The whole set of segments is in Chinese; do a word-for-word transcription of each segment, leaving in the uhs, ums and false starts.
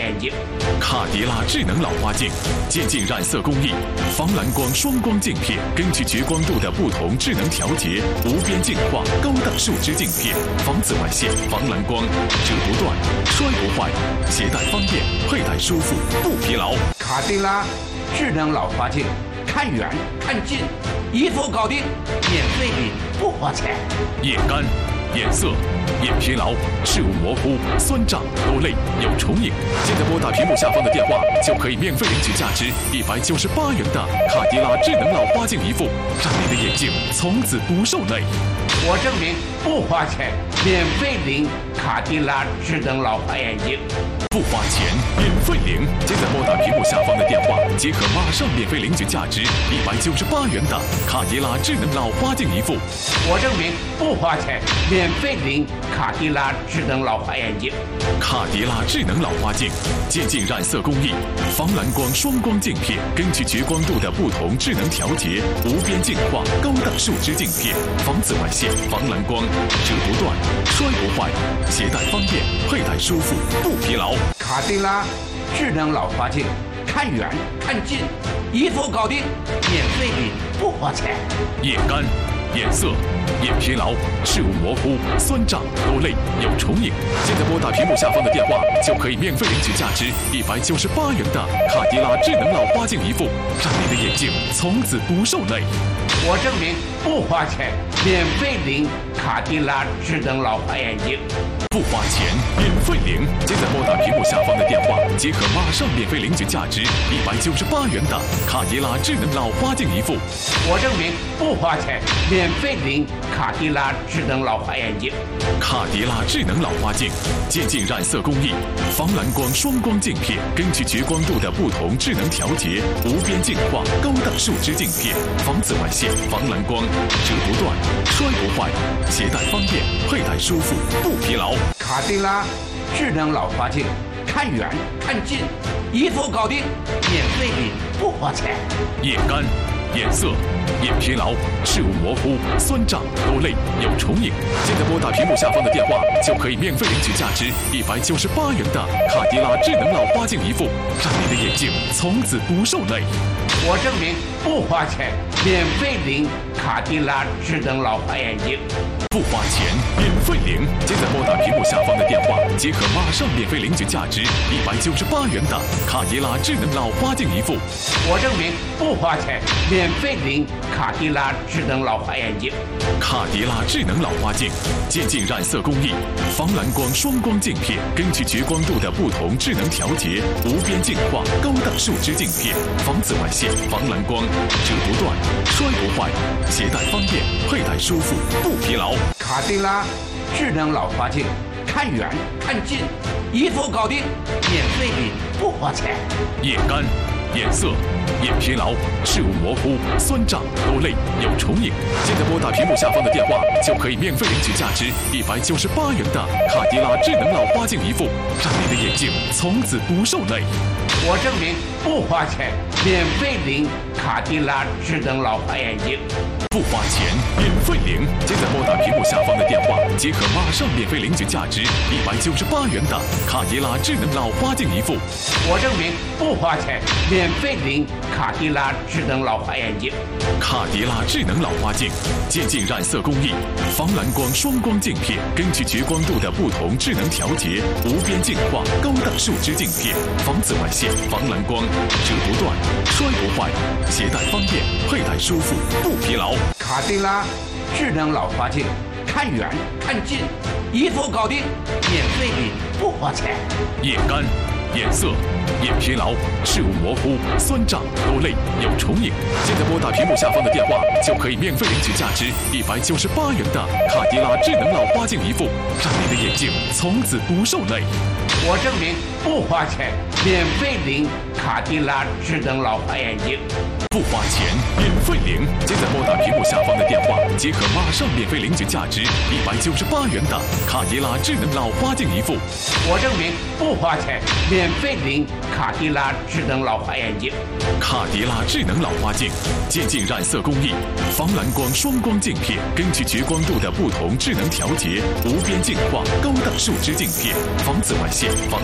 眼镜。 卡迪拉智能老花镜，渐进染色工艺，防蓝光双光镜片，根据绝光度的不同智能调节，无边镜化高档树脂镜片，防紫外线，防蓝光，折不断，摔不坏，携带方便，佩戴舒服，不疲劳。 卡迪拉智能老花镜，看远看近，一副搞定，免费领，不花钱。 眼干、眼涩、眼疲劳、视物模糊、酸胀、多泪、有重影。现在拨打屏幕下方的电话，就可以免费领取价值一百九十八元的卡迪拉智能老花镜一副，让你的眼睛从此不受累。 我证明不花钱，免费领卡迪拉智能老花眼镜。 不花钱，免费领！现在拨打屏幕下方的电话，即可马上免费领取价值一百九十八元的卡迪拉智能老花镜一副。 我证明不花钱，免费领卡迪拉智能老花眼镜。 卡迪拉智能老花镜，渐进染色工艺，防蓝光双光镜片，根据绝光度的不同智能调节，无边镜化高档树脂镜片，防紫外线，防蓝光，折不断，摔不坏，携带方便，佩戴舒服，不疲劳。 卡迪拉智能老花镜，看远看近，一副搞定，免费领，不花钱。 眼干、眼涩、眼疲劳、视物模糊、酸胀、多泪、有重影。现在拨打屏幕下方的电话，就可以免费领取价值一百九十八元的卡迪拉智能老花镜一副，让你的眼睛从此不受累。 我证明不花钱，免费领卡迪拉智能老花眼镜。 不花钱，免费领！现在拨打屏幕下方的电话，即可马上免费领取价值一百九十八元的卡迪拉智能老花镜一副。 我证明不花钱，免费领卡迪拉智能老花眼镜。 卡迪拉智能老花镜，渐进染色工艺，防蓝光双光镜片，根据绝光度的不同智能调节，无边镜化高档树脂镜片，防紫外线，防蓝光，折不断，摔不坏，携带方便，佩戴舒服，不疲劳。 卡迪拉智能老花镜，看远看近，一副搞定，免费领，不花钱。 眼干、眼涩、眼疲劳、视物模糊、酸胀、多泪、有重影。现在拨打屏幕下方的电话，就可以免费领取价值一百九十八元的卡迪拉智能老花镜一副，让你的眼睛从此不受累。 我证明不花钱，免费领卡迪拉智能老花眼镜。 不花钱，免费领！现在拨打屏幕下方的电话，即可马上免费领取价值一百九十八元的卡迪拉智能老花镜一副。 我证明不花钱，免费领卡迪拉智能老花眼镜。 卡迪拉智能老花镜，渐进染色工艺，防蓝光双光镜片，根据绝光度的不同智能调节，无边镜化高档树脂镜片，防紫外线，防蓝光，折不断，摔不坏，携带方便，佩戴舒服，不疲劳。 卡迪拉智能老花镜，看远看近，一副搞定，免费领，不花钱。 眼干、眼涩、眼疲劳、视物模糊、酸胀、多泪、有重影。现在拨打屏幕下方的电话，就可以免费领取价值一百九十八元的卡迪拉智能老花镜一副，让你的眼睛从此不受累。 我证明不花钱，免费领卡迪拉智能老花眼镜。 不花钱，免费领！现在拨打屏幕下方的电话，即可马上免费领取价值一百九十八元的卡迪拉智能老花镜一副。 我证明不花钱，免费领卡迪拉智能老花眼镜。 卡迪拉智能老花镜，渐进染色工艺，防蓝光双光镜片，根据绝光度的不同智能调节，无边镜化高档树脂镜片，防紫外线，防蓝光，折不断，摔不坏，携带方便，佩戴舒服，不疲劳。 卡迪拉智能老花镜，看远看近，一副搞定，免费领，不花钱。 眼干、眼涩、眼疲劳、视物模糊、酸胀、多泪、有重影。现在拨打屏幕下方的电话，就可以免费领取价值一百九十八元的卡迪拉智能老花镜一副，让你的眼睛从此不受累。 我证明不花钱，免费领卡迪拉智能老花眼镜。 不花钱，免费领！现在拨打屏幕下方的电话，即可马上免费领取价值一百九十八元的卡迪拉智能老花镜一副。 我证明不花钱，免费领卡迪拉智能老花眼镜。 卡迪拉智能老花镜，渐进染色工艺，防蓝光双光镜片，根据绝光度的不同智能调节，无边镜化高档树脂镜片，防紫外线，防蓝光，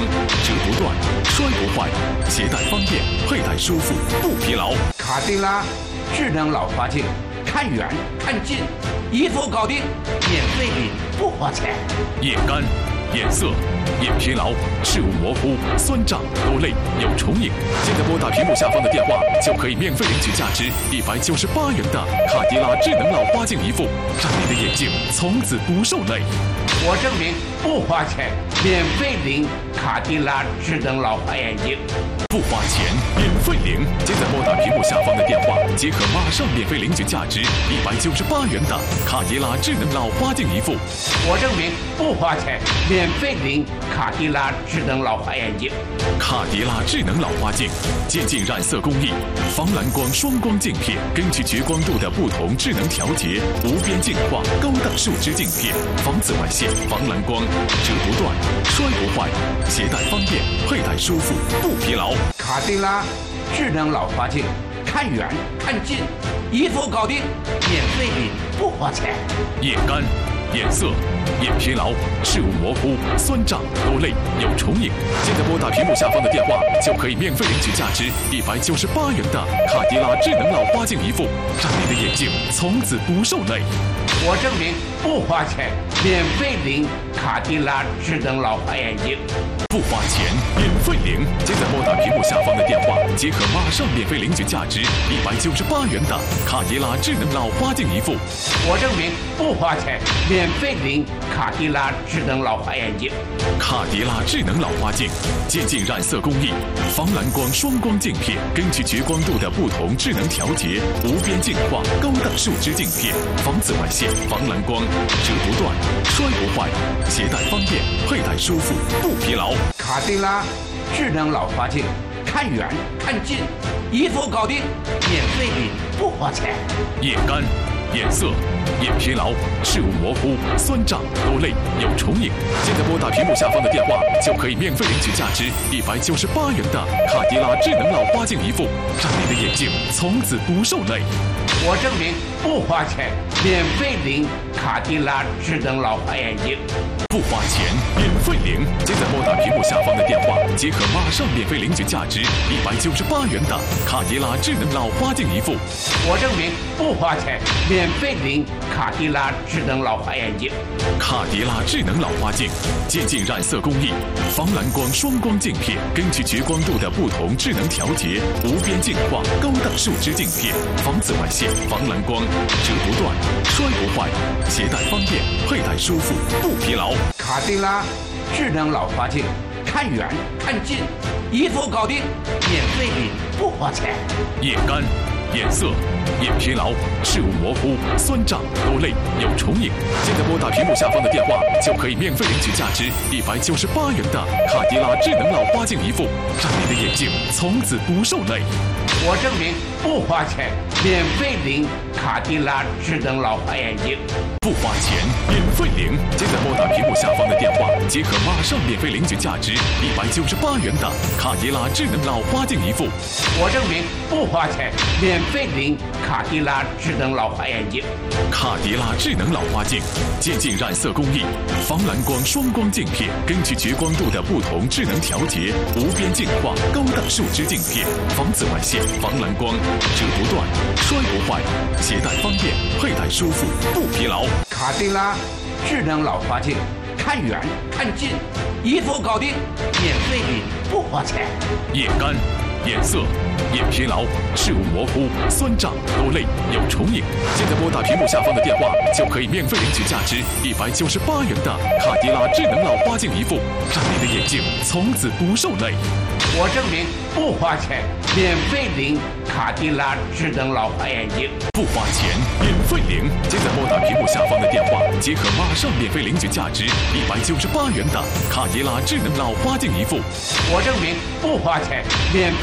折不断，摔不坏，携带方便，佩戴舒服，不疲劳。 卡地拉智能老花镜，看远看近，一做搞定，免费领，不花钱。 眼干、眼涩、眼疲劳、视物模糊、酸胀、多泪、有重影。现在拨打屏幕下方的电话，就可以免费领取价值一百九十八元的卡迪拉智能老花镜一副，让你的眼睛从此不受累。 我证明不花钱，免费领卡地拉智能老花眼镜。 不花钱，免费领！现在拨打屏幕下方的电话，即可马上免费领取价值一百九十八元的卡迪拉智能老花镜一副。 我证明不花钱，免费领卡地拉智能老花眼镜。 卡迪拉智能老花镜，渐进染色工艺，防蓝光双光镜片，根据绝光度的不同智能调节，无边镜化高档树脂镜片，防紫外线，防蓝光，折不断，摔不坏，携带方便，佩戴舒服，不疲劳。 卡地拉智能老花镜，看远看近，一做搞定，免费领，不花钱。 眼干、眼涩、眼疲劳、视物模糊、酸胀、多泪、有重影。现在拨打屏幕下方的电话，就可以免费领取价值一百九十八元的卡迪拉智能老花镜一副，让你的眼睛从此不受累。 我证明不花钱，免费领卡地拉智能老花眼镜。 不花钱，免费领！现在拨打屏幕下方的电话，即可马上免费领取价值一百九十八元的卡迪拉智能老花镜一副。 我证明不花钱，免费领卡地拉智能老花眼镜。 卡迪拉智能老花镜，渐进染色工艺，防蓝光双光镜片，根据绝光度的不同智能调节，无边镜化高档树脂镜片，防紫外线，防蓝光，折不断，摔不坏，携带方便，佩戴舒服，不疲劳。 卡地拉智能老花镜，看远看近，一做搞定，免费领，不花钱。 眼干、眼涩、眼疲劳、视物模糊、酸胀、多泪、有重影。现在拨打屏幕下方的电话，就可以免费领取价值一百九十八元的卡迪拉智能老花镜一副，让你的眼睛从此不受累。 我证明不花钱，免费领卡地拉智能老花眼镜。 不花钱，免费领！现在拨打屏幕下方的电话，即可马上免费领取价值一百九十八元的卡迪拉智能老花镜一副。 我证明不花钱，免费领卡地拉智能老花眼镜。 卡迪拉智能老花镜，渐进染色工艺，防蓝光双光镜片，根据绝光度的不同智能调节，无边镜化高档树脂镜片，防紫外线，防蓝光，折不断，摔不坏，携带方便，佩戴舒服，不疲劳。 卡地拉智能老花镜，看远看近，一做搞定，免费领，不花钱。 眼干、眼涩、眼疲劳、视物模糊、酸胀、多泪、有重影。现在拨打屏幕下方的电话，就可以免费领取价值一百九十八元的卡迪拉智能老花镜一副，让你的眼睛从此不受累。 我证明不花钱，免费领卡地拉智能老花眼镜。 不花钱，免费领！现在拨打屏幕下方的电话，即可马上免费领取价值一百九十八元的卡迪拉智能老花镜一副。 我证明不花钱，免费领卡地拉智能老花眼镜。 卡迪拉智能老花镜，渐进染色工艺，防蓝光双光镜片，根据绝光度的不同智能调节，无边镜化高档树脂镜片，防紫外线，防蓝光，折不断，摔不坏，携带方便，佩戴舒服，不疲劳。 卡地拉智能老花镜，看远看近，一做搞定，免费领，不花钱。 眼干、眼涩、眼疲劳、视物模糊、酸胀、多泪、有重影。现在拨打屏幕下方的电话，就可以免费领取价值一百九十八元的卡迪拉智能老花镜一副，让你的眼睛从此不受累。 我证明不花钱，免费领卡地拉智能老花眼镜。 不花钱，免费领！现在拨打屏幕下方的电话，即可马上免费领取价值一百九十八元的卡迪拉智能老花镜一副。 我证明不花钱，免费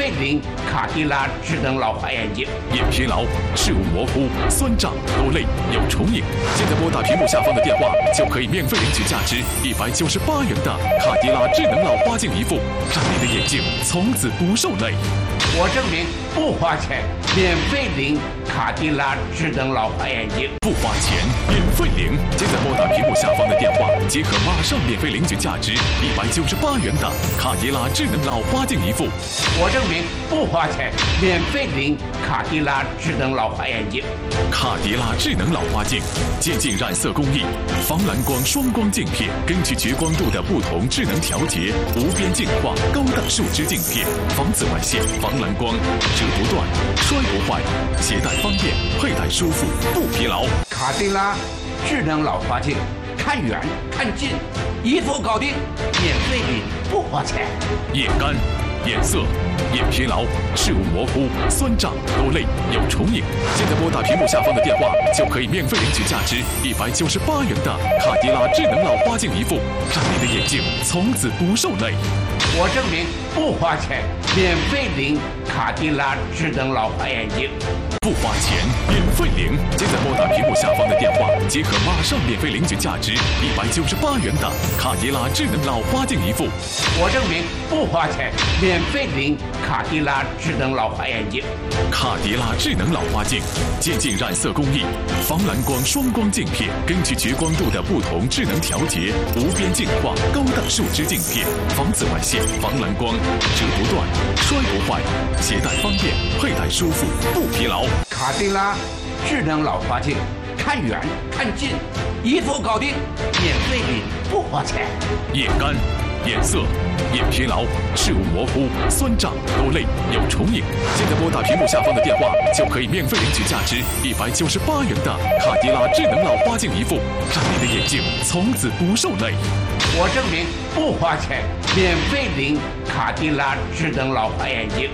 费领卡迪拉智能老花眼镜。 眼疲劳、视物模糊、酸胀、多泪、有重影。现在拨打屏幕下方的电话，就可以免费领取价值一百九十八元的卡迪拉智能老花镜一副，让你的眼睛从此不受累。 我证明不花钱，免费领卡迪拉智能老花眼镜。 不花钱，免费领。现在拨打屏幕下方的电话，即可马上免费领取价值一百九十八元的卡迪拉智能老花镜一副。 我证明不花钱，免费领卡迪拉智能老花眼镜。 卡迪拉智能老花镜，渐进染色工艺，防蓝光双光镜片，根据绝光度的不同智能调节，无边镜化高档树脂镜片，防紫外线，防蓝光，折不断，摔不坏，携带方便，佩戴舒服，不疲劳。 卡迪拉智能老花镜，看远看近，一副搞定，免费领，不花钱。 眼干、眼涩、眼疲劳、视物模糊、酸胀、多泪、有重影。现在拨打屏幕下方的电话，就可以免费领取价值一百九十八元的卡迪拉智能老花镜一副，让你的眼睛从此不受累。 我证明不花钱，免费领卡迪拉智能老花眼镜。 不花钱，免费领。现在拨打屏幕下方的电话，即可马上免费领取价值一百九十八元的卡迪拉智能老花镜一副。 我证明不花钱，免费领卡迪拉智能老花眼镜。 卡迪拉智能老花镜，渐进染色工艺，防蓝光双光镜片，根据绝光度的不同智能调节，无边镜化高档树脂镜片，防紫外线，防蓝光，折不断，摔不坏，携带方便，佩戴舒服，不疲劳。 卡迪拉智能老花镜，看远看近，一副搞定，免费领，不花钱。 眼干、眼涩、眼疲劳、视物模糊、酸胀、多泪、有重影。现在拨打屏幕下方的电话，就可以免费领取价值一百九十八元的卡迪拉智能老花镜一副，让你的眼睛从此不受累。 我证明不花钱，免费领卡迪拉智能老花眼镜。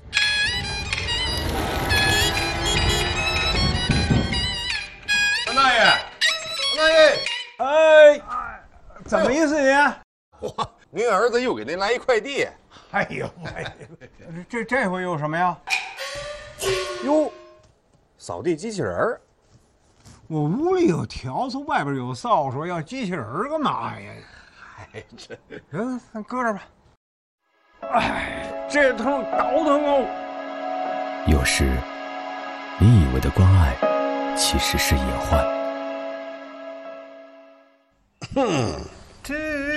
张大爷，张大爷， 哎，怎么意思你？ 哇，您儿子又给您来一快递。 哎呦，哎，这这回有什么呀？哟， 扫地机器人儿。 我屋里有笤帚，外边有扫帚，要机器人儿干嘛呀？ 哎，这， 行，咱搁这吧。哎，这疼，倒腾哦。 有时，你以为的关爱，其实是隐患。 哼，只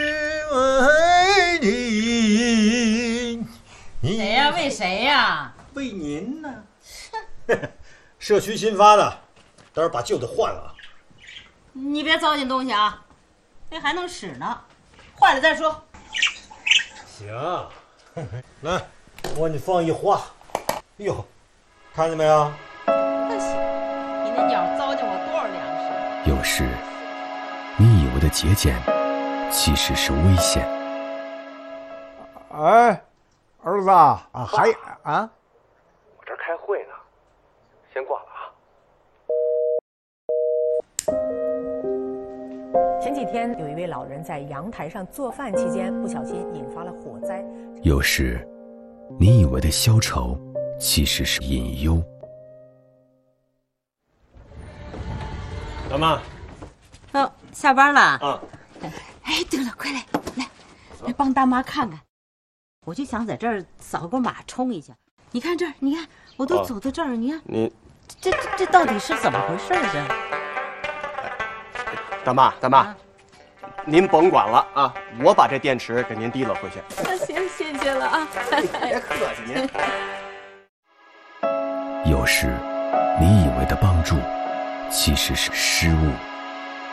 为你。 谁呀？为谁呀？ 为您呢。 社区新发的，待会儿把旧的换了啊。 你别糟践东西啊，那还能使呢，坏了再说。 行，来，我给你放一花。哟，看见没有？ 可惜，你那鸟糟践我多少粮食。 有时，你以为的节俭，其实是危险。 哎，儿子啊，还啊？ 我这开会呢，先挂了啊。 前几天有一位老人在阳台上做饭期间，不小心引发了火灾。 有时，你以为的消愁，其实是隐忧。 老妈， 哦，下班了啊？ 哎，对了，快来，来，来帮大妈看看。我就想在这儿扫个码冲一下。你看这儿，你看我都走到这儿，你看你这这这到底是怎么回事啊？这大妈，大妈， 啊您甭管了啊，我把这电池给您提了回去。 那行，谢谢了啊。 别客气您。 有时，你以为的帮助，其实是失误。